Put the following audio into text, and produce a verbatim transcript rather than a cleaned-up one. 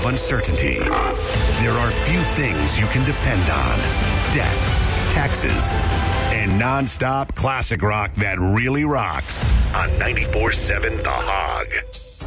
of uncertainty. There are few things you can depend on. Death, taxes, and non-stop classic rock that really rocks on ninety-four seven The Hog.